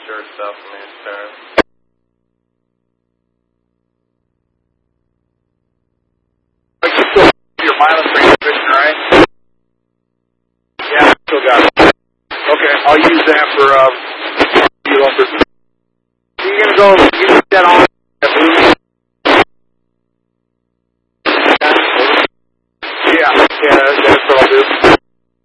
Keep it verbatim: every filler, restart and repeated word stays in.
sure stuff, man. Sorry. Your mileage restriction, right? Yeah, still got it. Okay, I'll use that for, um, you know, for, you're gonna go